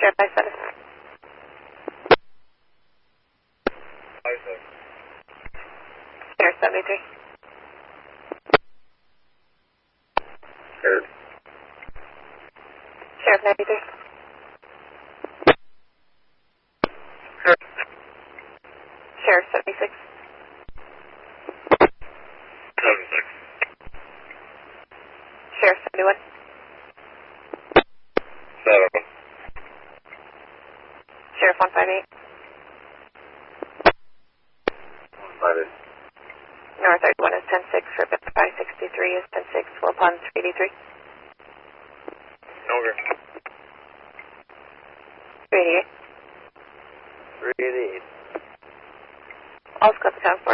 Sheriff 57. 57. Sheriff 73. Sheriff. Sheriff 93. Sheriff 76. 76. Sheriff 71. 7. Sheriff 158. 158. North 31 is 10-6. Ribbon 563 is 10-6. Will Pond 383. Over. 388. 388. All scope account.